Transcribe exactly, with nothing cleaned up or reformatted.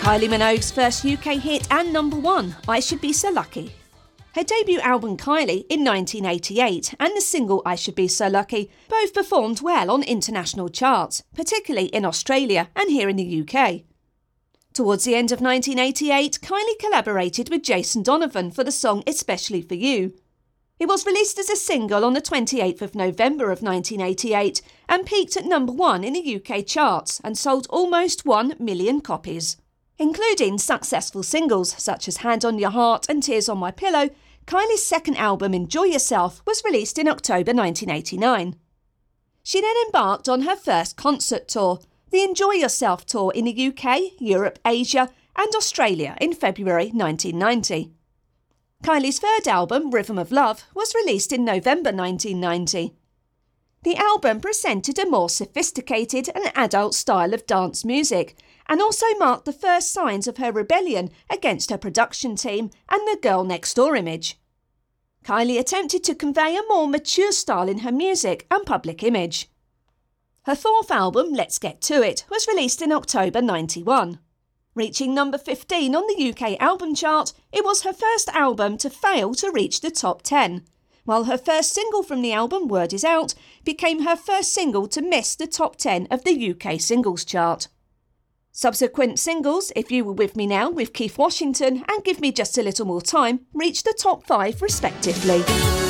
Kylie Minogue's first U K hit and number one, I Should Be So Lucky. Her debut album Kylie in nineteen eighty-eight and the single I Should Be So Lucky both performed well on international charts, particularly in Australia and here in the U K. Towards the end of nineteen eighty-eight, Kylie collaborated with Jason Donovan for the song Especially For You. It was released as a single on the twenty-eighth of November of nineteen eighty-eight and peaked at number one in the U K charts and sold almost one million copies. Including successful singles such as Hand on Your Heart and Tears on My Pillow, Kylie's second album Enjoy Yourself was released in October nineteen eighty-nine. She then embarked on her first concert tour, the Enjoy Yourself Tour in the U K, Europe, Asia and Australia in February nineteen ninety. Kylie's third album, Rhythm of Love, was released in November nineteen ninety. The album presented a more sophisticated and adult style of dance music and also marked the first signs of her rebellion against her production team and the girl next door image. Kylie attempted to convey a more mature style in her music and public image. Her fourth album, Let's Get To It, was released in October ninety-one. Reaching number fifteen on the U K album chart, it was her first album to fail to reach the top ten, while her first single from the album, Word Is Out, became her first single to miss the top ten of the U K singles chart. Subsequent singles, If You Were With Me Now with Keith Washington and Give Me Just a Little More Time, reached the top five respectively.